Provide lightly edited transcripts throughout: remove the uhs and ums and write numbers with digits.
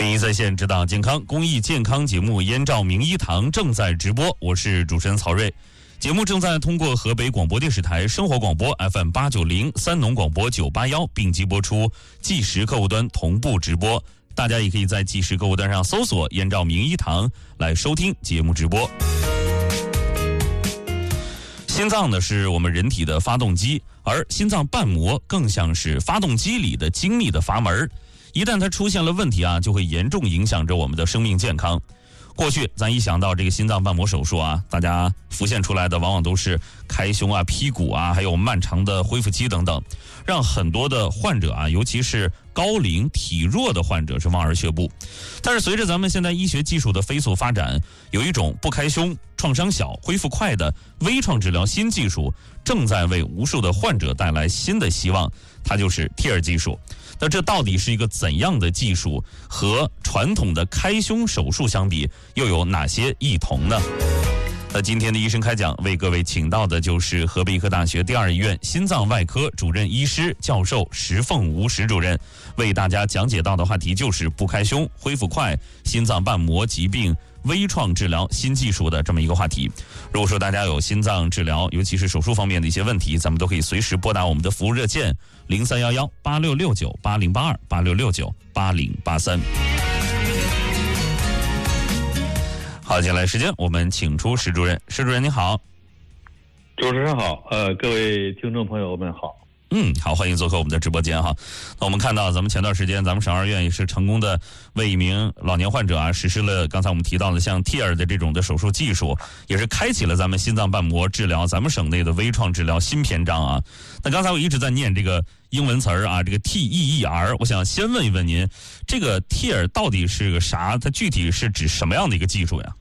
天一在线指导健康公益健康节目《燕赵名医堂》正在直播，我是主持人曹睿。节目正在通过河北广播电视台生活广播 FM890、三农广播981并机播出，即时客户端同步直播。大家也可以在即时客户端上搜索“燕赵名医堂”来收听节目直播。心脏呢是我们人体的发动机，而心脏瓣膜更像是发动机里的精密的阀门。一旦它出现了问题啊，就会严重影响着我们的生命健康。过去咱一想到这个心脏瓣膜手术啊，大家浮现出来的往往都是开胸啊、劈骨啊，还有漫长的恢复期等等，让很多的患者啊，尤其是高龄体弱的患者是望而却步。但是随着咱们现在医学技术的飞速发展，有一种不开胸、创伤小、恢复快的微创治疗新技术正在为无数的患者带来新的希望，它就是 TEER 技术。那这到底是一个怎样的技术？和传统的开胸手术相比，又有哪些异同呢？那今天的医生开讲为各位请到的就是河北医科大学第二医院心脏外科主任医师教授石凤吴石主任，为大家讲解到的话题就是不开胸、恢复快、心脏瓣膜疾病微创治疗新技术的这么一个话题。如果说大家有心脏治疗，尤其是手术方面的一些问题，咱们都可以随时拨打我们的服务热线0311-8669-8082-8669-8083。好，接下来时间我们请出石主任。石主任您好。 主持人好，各位听众朋友们好。 好，欢迎做客我们的直播间哈。那我们看到咱们前段时间咱们省二院也是成功的为一名老年患者啊实施了刚才我们提到的像 TEER 的这种的手术技术，也是开启了咱们心脏瓣膜治疗咱们省内的微创治疗新篇章啊。那刚才我一直在念这个英文词儿啊，这个 TEER， 我想先问一问您，这个 TEER 到底是个啥？它具体是指什么样的一个技术呀？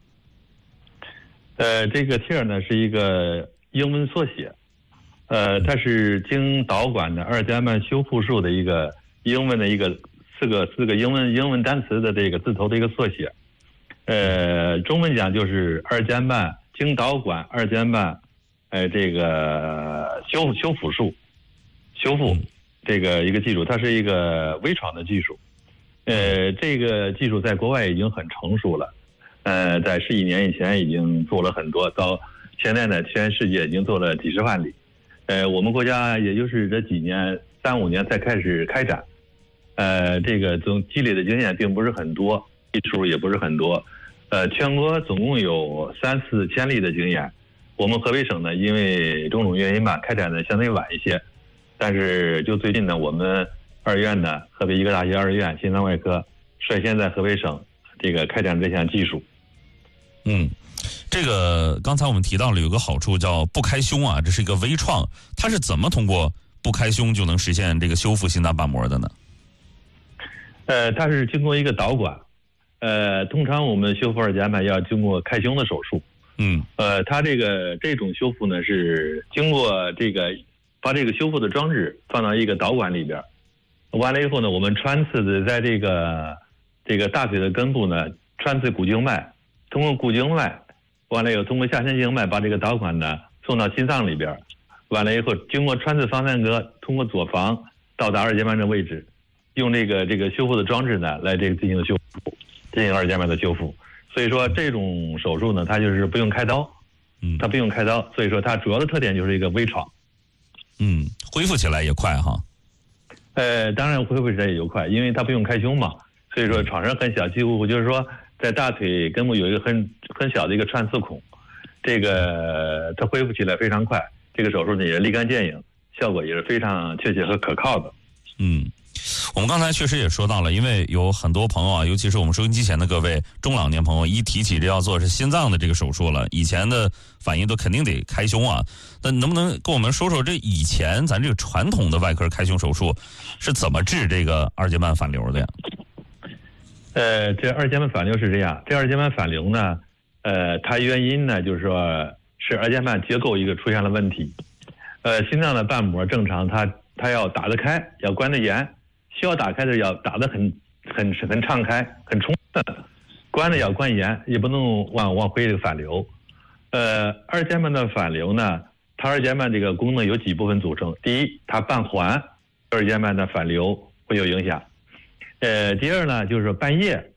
这个 TEER 呢是一个英文缩写。它是经导管的二尖瓣修复术的一个英文的一个四个英文单词的这个字头的一个缩写。中文讲就是二尖瓣经导管二尖瓣这个修复术，修复这个一个技术，它是一个微创的技术。这个技术在国外已经很成熟了。在10几年以前已经做了很多，到现在呢，全世界已经做了几十万例。我们国家也就是这几年3、5年才开始开展，这个总积累的经验并不是很多，技术也不是很多，全国总共有3、4千例的经验。我们河北省呢，因为种种原因吧，开展的相对晚一些，但是就最近呢，我们二院呢，河北医科大学二院心脏外科率先在河北省这个开展这项技术。 这个刚才我们提到了有个好处叫不开胸啊，这是一个微创，它是怎么通过不开胸就能实现这个修复心脏瓣膜的呢？ 它是经过一个导管，通常我们修复二尖瓣要经过开胸的手术，它这种修复呢是经过这个把这个修复的装置放到一个导管里边，完了以后呢，我们穿刺的在这个大腿的根部呢穿刺股静脉，通过股静脉。完了以后，通过下腔静脉把这个导管呢送到心脏里边，完了以后经过穿刺方三格，通过左房到达二尖瓣的位置，用这个修复的装置呢来这个进行修复，进行二尖瓣的修复。所以说这种手术呢，它就是不用开刀，它不用开刀，所以说它主要的特点就是一个微创。 恢复起来也快哈。 当然恢复起来也就快，因为它不用开胸嘛，所以说创伤很小，几乎就是说。在大腿根部有一个很小的一个穿刺孔，这个它恢复起来非常快。这个手术呢也立竿见影，效果也是非常确切和可靠的。 我们刚才确实也说到了，因为有很多朋友啊，尤其是我们收音机前的各位中老年朋友，一提起这要做是心脏的这个手术了，以前的反应都肯定得开胸啊。那能不能跟我们说说这以前咱这个传统的外科开胸手术是怎么治这个二尖瓣反流的呀？ 这二尖瓣反流是这样，这二尖瓣反流呢，它原因呢就是说是二尖瓣结构一个出现了问题。心脏的瓣膜正常，它要打得开，要关得严，需要打开的要打得很敞开，很充分，关的要关严，也不能往回这个反流。二尖瓣的反流呢，它二尖瓣这个功能有几部分组成。第一，它瓣环二尖瓣的反流会有影响。第二呢，就是说半夜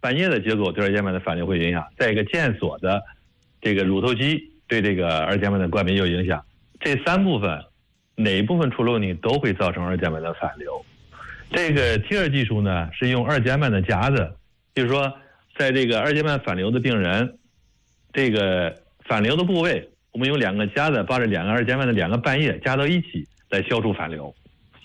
半叶的结构对二尖瓣的反流会影响，再一个腱索的这个乳头肌对这个二尖瓣的冠冕有影响。这3部分哪一部分出了问题都会造成二尖瓣的反流。这个 T2 技术呢是用二尖瓣的夹子，就是说在这个二尖瓣反流的病人，这个反流的部位，我们用2个夹子把这2个二尖瓣的2个半叶夹到一起来消除反流。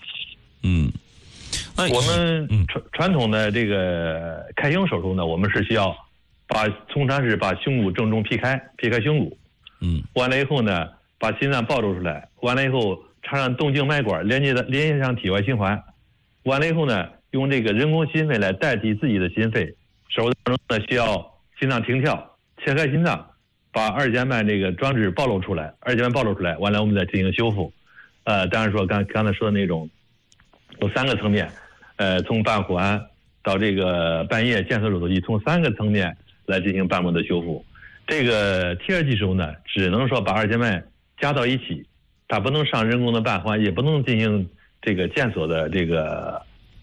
我们传统的这个开胸手术呢，我们是需要通常是把胸骨正中劈开胸骨，完了以后呢，把心脏暴露出来，完了以后插上动静脉管连接上体外循环，完了以后呢，用这个人工心肺来代替自己的心肺。手术当中呢，需要心脏停跳，切开心脏，把二尖瓣这个装置暴露出来，完了我们再进行修复。当然说刚才说的那种有3个层面。从瓣环到这个半叶腱索乳头肌，从3个层面来进行瓣膜的修复。这个 T2 技术呢，只能说把二尖瓣加到一起，它不能上人工的瓣环，也不能进行这个腱索的这个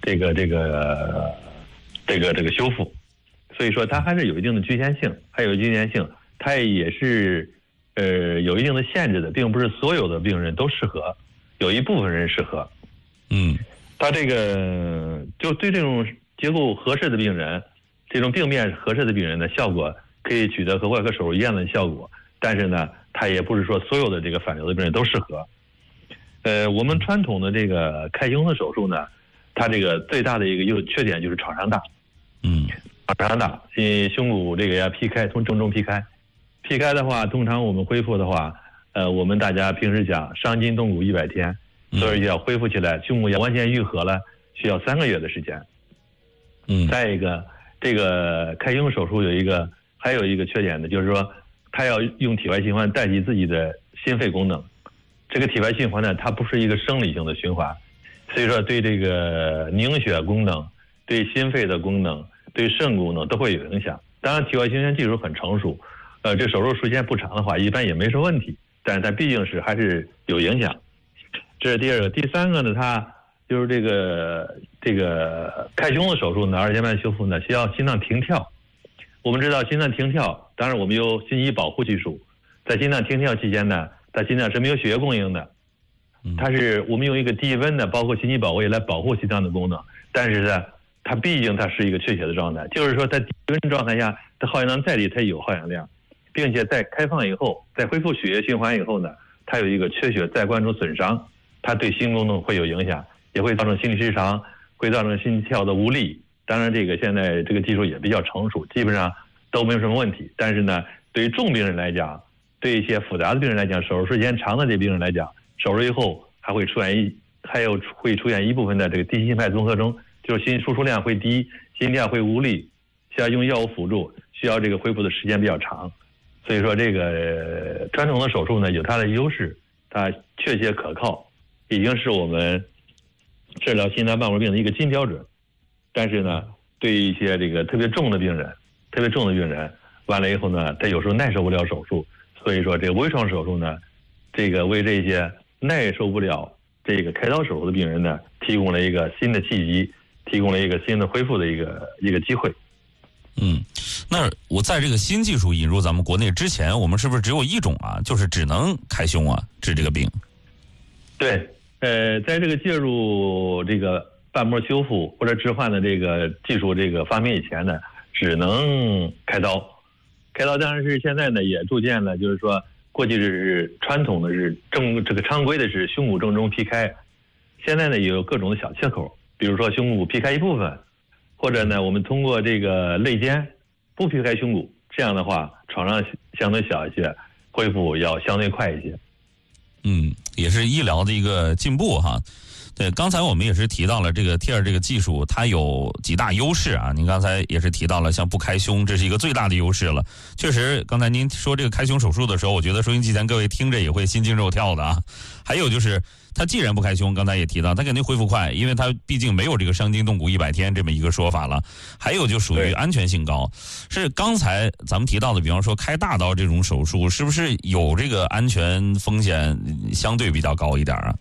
修复。所以说它还是有一定的局限性，它也是有一定的限制的，并不是所有的病人都适合，有一部分人适合。他这个就对这种结构合适的病人，这种病变合适的病人的效果可以取得和外科手术一样的效果，但是呢，它也不是说所有的这个反流的病人都适合。我们传统的这个开胸的手术呢，它这个最大的一个缺点就是创伤大，创伤大，胸骨这个要劈开，从正中劈开的话，通常我们恢复的话，我们大家平时讲伤筋动骨100天。所以要恢复起来，胸骨要完全愈合了，需要3个月的时间。再一个，这个开胸手术还有一个缺点呢，就是说它要用体外循环代替自己的心肺功能。这个体外循环呢，它不是一个生理性的循环，所以说对这个凝血功能、对心肺的功能、对肾功能都会有影响。当然，体外循环技术很成熟，这手术时间不长的话，一般也没什么问题。但是它毕竟还是有影响。这是第2个。第3个呢，它就是这个开胸的手术呢，二尖瓣修复呢，需要心脏停跳。我们知道心脏停跳，当然我们有心肌保护技术，在心脏停跳期间呢，它心脏是没有血液供应的，我们用一个低温的，包括心肌保护液来保护心脏的功能。但是呢，它毕竟是一个缺血的状态，就是说在低温状态下，它耗氧量再低，它有耗氧量，并且在开放以后，在恢复血液循环以后呢，它有一个缺血再灌注损伤。它对心功能会有影响，也会造成心律失常，会造成心跳的无力。当然，这个现在这个技术也比较成熟，基本上都没有什么问题。但是呢，对于重病人来讲，对一些复杂的病人来讲，手术时间长的这病人来讲，手术以后还会出现一部分的这个低心派综合征，就是心输出量会低，心跳会无力，需要用药物辅助，需要这个恢复的时间比较长。所以说，这个传统的手术呢有它的优势，它确切可靠。已经是我们治疗心脏瓣膜病的一个金标准，但是呢，对于一些这个特别重的病人，完了以后呢，他有时候耐受不了手术，所以说这个微创手术呢，这个为这些耐受不了这个开刀手术的病人呢，提供了一个新的契机，提供了一个新的恢复的一个机会。 那我在这个新技术引入咱们国内之前，我们是不是只有一种啊，就是只能开胸啊治这个病？ 对。在这个介入这个瓣膜修复或者置换的这个技术这个发明以前呢，只能开刀。当然是现在呢也逐渐的，就是说过去是传统的是常规的是胸骨正中劈开，现在呢也有各种的小切口，比如说胸骨劈开一部分，或者呢我们通过这个肋间不劈开胸骨，这样的话创伤相对小一些，恢复要相对快一些。 也是医疗的一个进步哈。对，刚才我们也是提到了这个 T2 这个技术，它有几大优势啊。您刚才也是提到了，像不开胸，这是一个最大的优势了。确实，刚才您说这个开胸手术的时候，我觉得收音机前各位听着也会心惊肉跳的啊。还有就是，它既然不开胸，刚才也提到，它肯定恢复快，因为它毕竟没有这个伤筋动骨100天这么一个说法了。还有就属于安全性高，是刚才咱们提到的，比方说开大刀这种手术，是不是有这个安全风险相对比较高一点啊？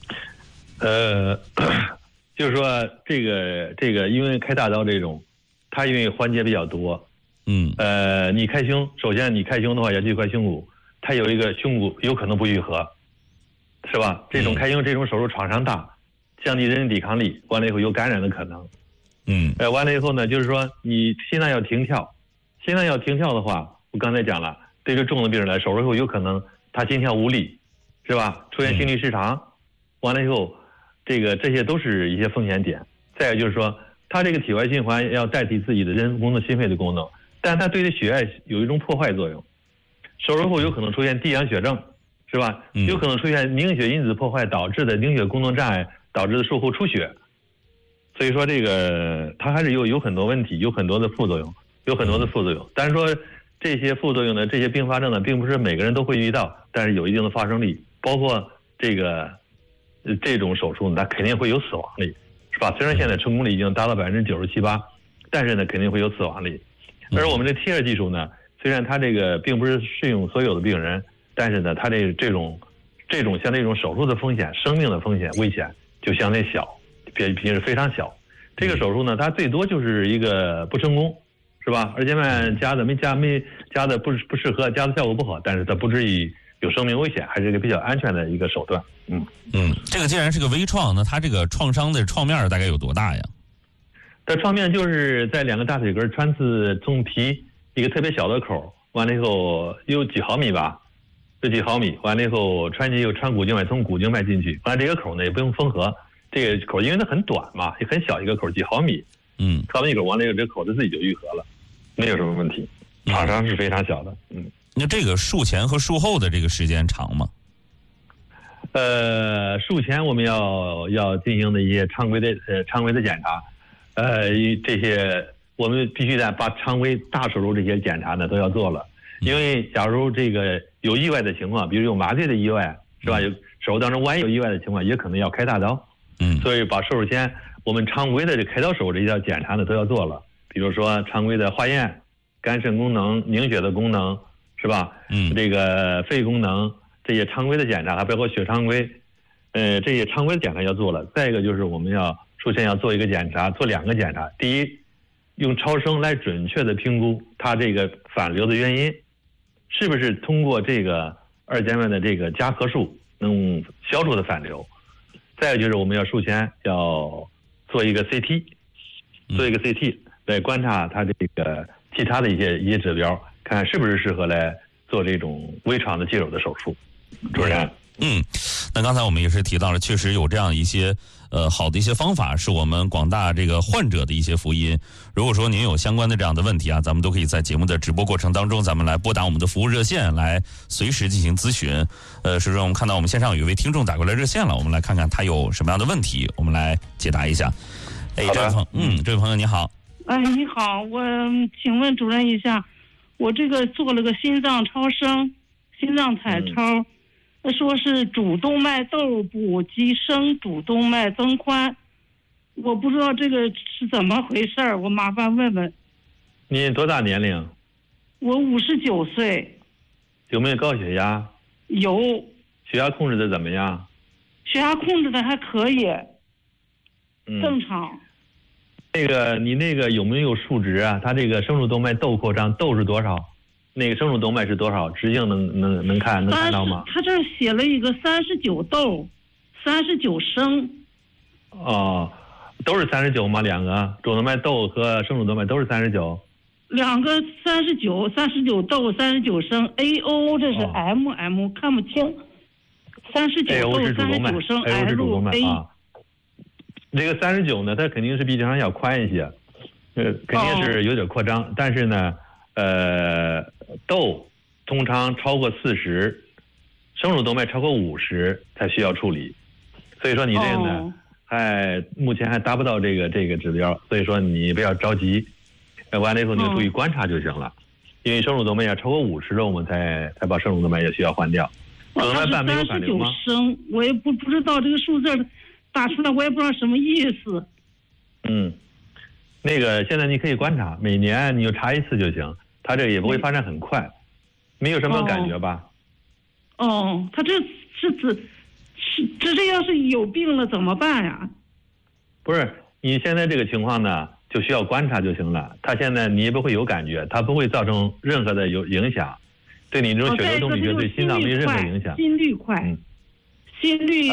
就是说这个，因为开大刀这种， 它因为环节比较多。你开胸，首先你开胸的话要锯块胸骨，它有一个胸骨有可能不愈合，是吧？这种开胸这种手术创伤大，降低人体抵抗力，完了以后有感染的可能。完了以后呢，就是说你心脏要停跳，心脏要停跳的话，我刚才讲了，对于重的病人来，手术后有可能他心跳无力，是吧？出现心律失常，完了以后，这些都是一些风险点。再有就是说，他这个体外循环要代替自己的人工的心肺的功能，但它对血液有一种破坏作用。手术后有可能出现低氧血症，是吧？有可能出现凝血因子破坏导致的凝血功能障碍，导致的术后出血。所以说它还是有很多问题，有很多的副作用，但是说这些副作用呢，这些并发症呢，并不是每个人都会遇到，但是有一定的发生率。包括这种手术呢，它肯定会有死亡率，是吧？虽然现在成功率已经达到97%-8%，但是呢，肯定会有死亡率。而我们的贴合技术呢，虽然它并不是适用所有的病人，但是呢，它这种像这种手术的风险、生命的风险、危险就相对小，平时非常小。这个手术呢，它最多就是一个不成功，是吧？二尖瓣加的不适合，加的效果不好，但是它不至于有生命危险，还是一个比较安全的一个手段。 这个既然是个微创，那它这个创伤的创面大概有多大呀？ 它创面就是在2个大腿根穿刺中皮一个特别小的口，完了以后有几毫米吧，完了以后穿骨静脉，从骨静脉进去，完了这个口呢也不用缝合，这个口因为它很短嘛，也很小一个口，几毫米，毫米口，完了以后这个口子自己就愈合了，没有什么问题，创伤是非常小的。 那这个术前和术后的这个时间长吗？ 术前我们要进行的一些常规的检查，这些我们必须得把常规大手术这些检查呢都要做了，因为假如有意外的情况，比如有麻醉的意外，是吧？有手术当中万一有意外的情况，也可能要开大刀。所以把手术前我们常规的开刀手术这些检查呢都要做了，比如说常规的化验、肝肾功能、凝血的功能，是吧？这个肺功能这些常规的检查，还包括血常规，这些常规的检查要做了。再一个就是我们首先要做一个检查，做2个检查。第一，用超声来准确的评估它这个反流的原因，是不是通过这个二尖瓣的这个加合术能消除的反流。再有就是我们术前要做一个 CT， 来观察它这个其他的一些指标，看是不是适合来做这种微创的肌肉的手术。主任， 那刚才我们也是提到了，确实有这样一些好的一些方法，是我们广大这个患者的一些福音。如果说您有相关的这样的问题啊，咱们都可以在节目的直播过程当中，咱们来拨打我们的服务热线来随时进行咨询。实际上我们看到我们线上有一位听众打过来热线了，我们来看看他有什么样的问题，我们来解答一下。这位朋友你好。 你好，我请问主任一下，我这个做了个心脏超声、心脏彩超。说是主动脉窦部及升主动脉增宽，我不知道这个是怎么回事儿，我麻烦问问。 你多大年龄？ 我59岁。 有没有高血压？ 有。 血压控制的怎么样？ 血压控制的还可以，正常。 你有没有数值啊？它这个升主动脉窦扩张，窦是多少？那个升主动脉是多少？直径能看到吗？ 他这写了一个39窦，39升。 都是39吗？两个主动脉窦和升主动脉都是39。 两个39窦39升 ，AO 这是 MM，看不清。39窦39升 ，AO 是主动脉啊。这个39呢，它肯定是比正常要宽一些，肯定是有点扩张，但是呢。窦通常超过40，升主动脉超过50才需要处理，所以说你这个呢，目前还达不到这个指标，所以说你不要着急，完了以后你就注意观察就行了，因为升主动脉要超过50了，我们才把升主动脉也需要换掉。主动脉瓣没有反流吗 ？39升，我也不知道这个数字打出来，我也不知道什么意思。 现在你可以观察，每年你就查1次就行，它这个也不会发展很快，没有什么感觉吧？ 他这要是有病了怎么办呀？ 不是，你现在这个情况呢， 就需要观察就行了。它现在你也不会有感觉，它不会造成任何的影响，对你这种血流动力学对心脏没任何影响。 心率快，心率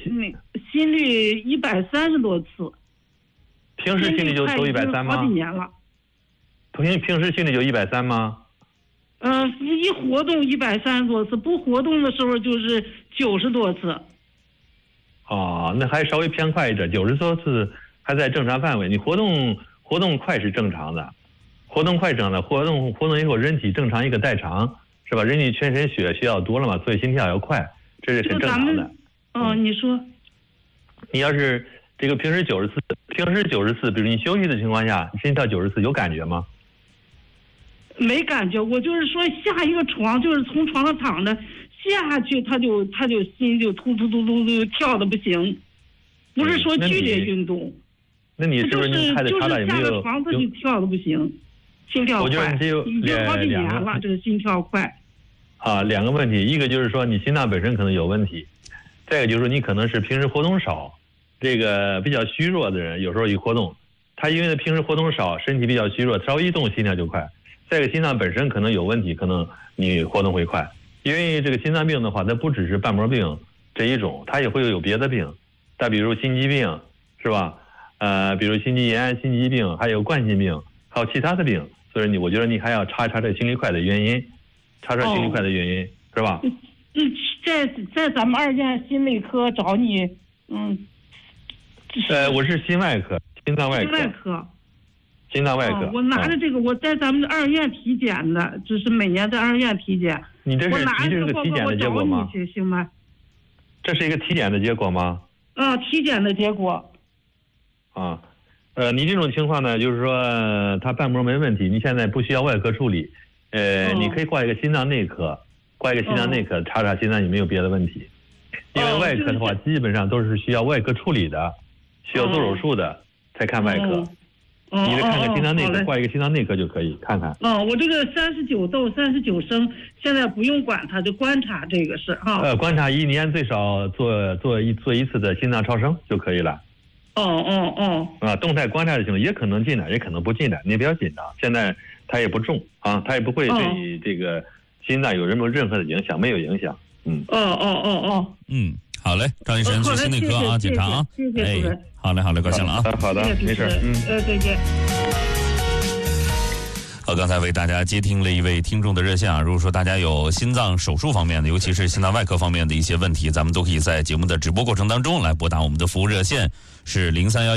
130多次。 平时心率就都130吗？ 好几年了。 平时心率就130吗？ 一活动130多次，不活动的时候就是90多次。 哦，那还稍微偏快一点，90多次还在正常范围。你活动快是正常的，活动快正常的，活动以后人体正常一个代偿，是吧？人体全身血需要多了嘛，所以心跳要快，这是很正常的。 你说， 你要是这个平时90次，比如你休息的情况下，心跳90次有感觉吗？ 没感觉，我就是说下一个床，就是从床上躺着下去，他就心就突突突突突跳的不行，不是说剧烈运动。 那你是不是你还得查查有没有？ 就是下个床他就跳的不行，心跳快。 我觉得你已经好几年了，这个心跳快。 两个问题，一个就是说你心脏本身可能有问题，再一个就是说你可能是平时活动少，这个比较虚弱的人，有时候一活动，他因为平时活动少，身体比较虚弱，稍微一动心跳就快。再一个心脏本身可能有问题，可能你活动会快。因为这个心脏病的话，它不只是瓣膜病这一种，它也会有别的病，再比如心肌病，是吧？比如心肌炎、心肌病，还有冠心病，还有其他的病。所以我觉得你还要查一查这心率快的原因，查心率快的原因，是吧？ 在咱们2院心内科找你， 我是心外科，心脏外科。心脏外科， 我拿着这个，我在咱们2院体检的，就是每年在2院体检。 你这是个体检的结果吗？ 行吗？ 这是一个体检的结果吗？ 体检的结果。 你这种情况呢，就是说他瓣膜没问题，你现在不需要外科处理，你可以挂一个心脏内科，查查心脏有没有别的问题，因为外科的话基本上都是需要外科处理的，需要做手术的才看外科。你得看看心脏内科，挂一个心脏内科就可以看看。 我这个39窦39升，现在不用管它，就观察这个事哈。 观察1年最少做一次的心脏超声就可以了。动态观察就行了，也可能进来，也可能不进来，你不要紧张。现在它也不重啊，它也不会对这个心脏有任何的影响，没有影响。 好嘞，张医生去心内科啊，检查啊。 谢谢主任。 好嘞，高兴了啊。 好的，没事。 再见。 好，刚才为大家接听了一位听众的热线啊，如果说大家有心脏手术方面的，尤其是心脏外科方面的一些问题，咱们都可以在节目的直播过程当中来拨打我们的服务热线，是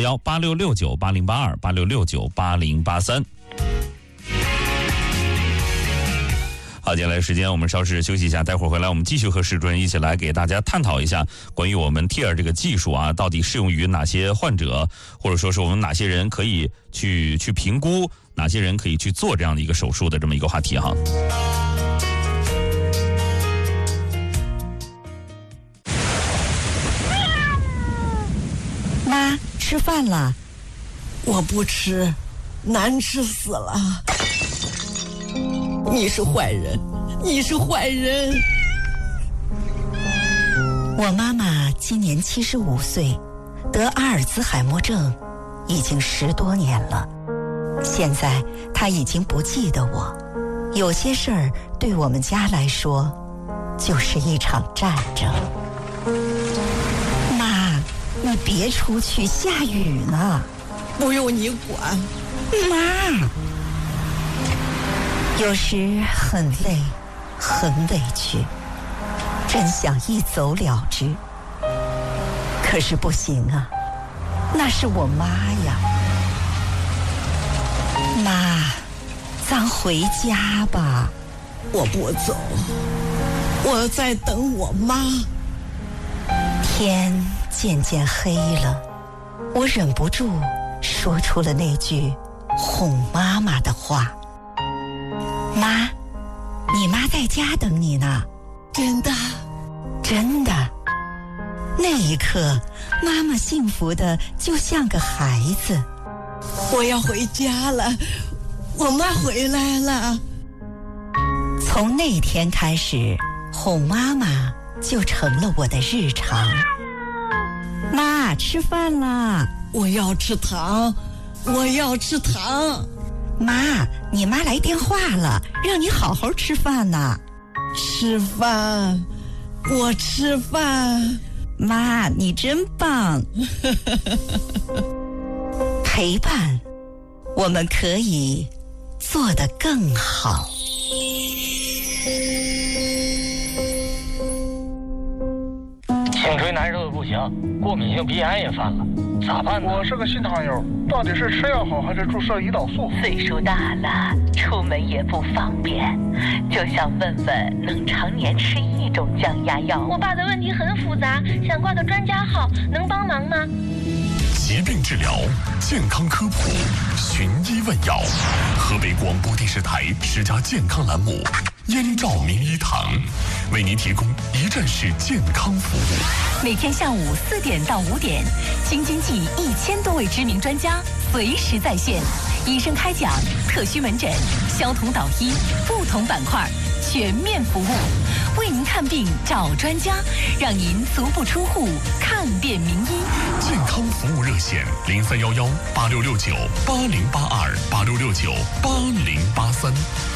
031186698082，86698083。好，接下来时间我们稍事休息一下，待会儿回来我们继续和史主任一起来给大家探讨一下关于我们 TEER 这个技术啊，到底适用于哪些患者，或者说是我们哪些人可以去评估，哪些人可以去做这样的一个手术的这么一个话题哈。 妈，吃饭了。我不吃，难吃死了。你是坏人，你是坏人。我妈妈今年75岁，得阿尔兹海默症已经10多年了。现在她已经不记得我，有些事儿对我们家来说就是一场战争。妈，你别出去，下雨呢。不用你管。妈，有时很累，很委屈，真想一走了之。可是不行啊，那是我妈呀。妈，咱回家吧。我不走，我在等我妈。天渐渐黑了，我忍不住说出了那句哄妈妈的话。妈，你妈在家等你呢。真的？真的。那一刻，妈妈幸福的就像个孩子。我要回家了，我妈回来了。从那天开始，哄妈妈就成了我的日常。妈，吃饭啦！我要吃糖。 我要吃糖。 妈，你妈来电话了，让你好好吃饭呢。 吃饭，我吃饭。 妈，你真棒。陪伴，我们可以做得更好。 颈椎难受的不行，过敏性鼻炎也犯了，咋办呢？ 我是个新糖友，到底是吃药好还是注射胰岛素？ 岁数大了，出门也不方便，就想问问能常年吃一种降压药。 我爸的问题很复杂，想挂个专家号，能帮忙吗？ 疾病治疗，健康科普，寻医问药。河北广播电视台10家健康栏目，燕赵名医堂为您提供一站式健康服务。 每天下午4点到5点，京津冀1000多位知名专家随时在线，医生开讲，特需门诊，消同导医，不同板块全面服务，为您看病找专家，让您足不出户看遍名医。 健康服务热线03118669808286698083。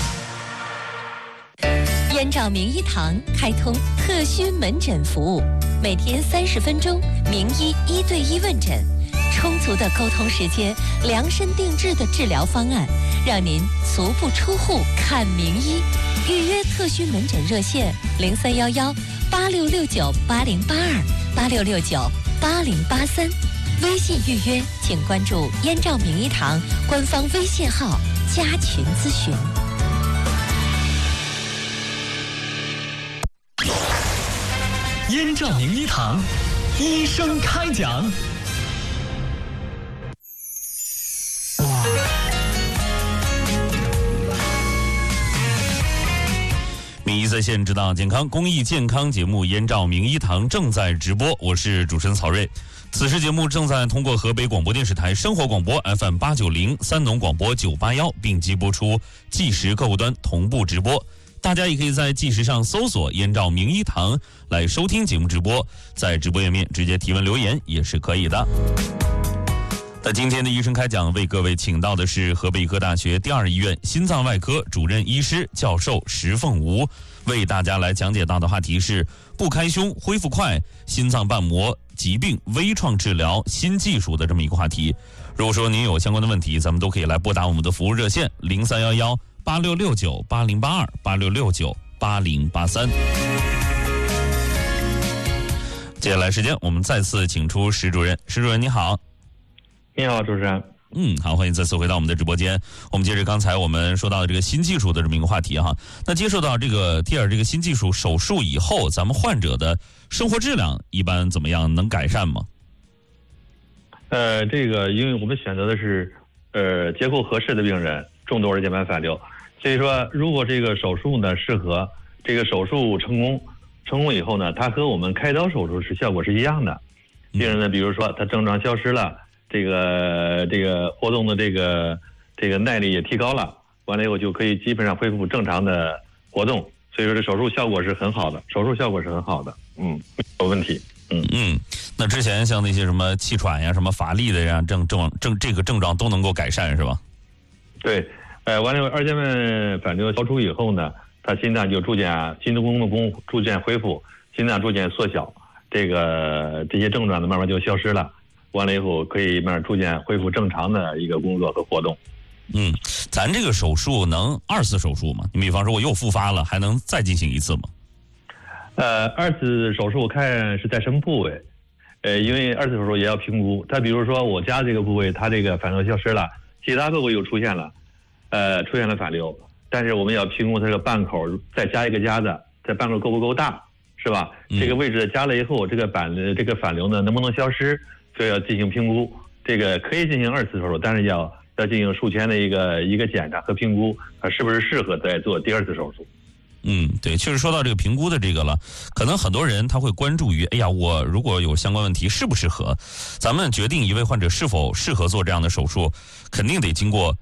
燕赵名医堂开通特需门诊服务，每天30分钟，名医1对1问诊，充足的沟通时间，量身定制的治疗方案，让您足不出户看名医。预约特需门诊热线03118669808286698083。微信预约请关注燕赵名医堂官方微信号加群咨询。 燕赵名医堂，医生开讲。 名医在线，指导健康公益健康节目《燕赵名医堂》正在直播，我是主持人曹睿。此时节目正在通过河北广播电视台生活广播 FM890、三农广播981并机播出，即时客户端同步直播。大家也可以在即时上搜索燕赵名医堂来收听节目直播，在直播页面直接提问留言也是可以的。那今天的医生开讲为各位请到的是河北医科大学第2医院心脏外科主任医师教授石凤吴，为大家来讲解到的话题是不开胸恢复快，心脏瓣膜疾病微创治疗新技术的这么一个话题。如果说您有相关的问题，咱们都可以来拨打我们的服务热线03118669808286698083。接下来时间我们再次请出石主任。石主任你好。 你好，主持人。 好，欢迎再次回到我们的直播间。我们接着刚才我们说到的这个新技术的这么一个话题哈。那接受到这个TEER这个新技术手术以后，咱们患者的生活质量一般怎么样？能改善吗？ 这个因为我们选择的是结构合适的病人，重度二尖瓣反流，所以说如果这个手术呢适合，这个手术成功以后呢，它和我们开刀手术效果是一样的。病人呢，比如说他症状消失了。这个活动的这个耐力也提高了，完了以后就可以基本上恢复正常的活动，所以说这手术效果是很好的，没有问题。 那之前像那些什么气喘呀、什么乏力的呀这个症状都能够改善是吧？ 对，完了以后二尖瓣反流消除以后呢，他心脏就逐渐心动功能逐渐恢复，心脏逐渐缩小，这些症状呢慢慢就消失了。完了以后可以慢慢逐渐恢复正常的一个工作和活动。 咱这个手术能2次手术吗？你比方说我又复发了，还能再进行1次吗 ？2次手术看是在什么部位，因为2次手术也要评估。他比如说我家这个部位，它这个反流消失了，其他部位又出现了反流，但是我们要评估它这个瓣口再加一个夹子，这瓣口够不够大，是吧？这个位置加了以后，这个反流呢能不能消失？所以要进行评估，这个可以进行2次手术，但是要进行术前的一个检查和评估，是不是适合再做第2次手术。 对，确实说到这个评估的这个了，可能很多人他会关注于，我如果有相关问题适不适合？咱们决定一位患者是否适合做这样的手术，肯定得经过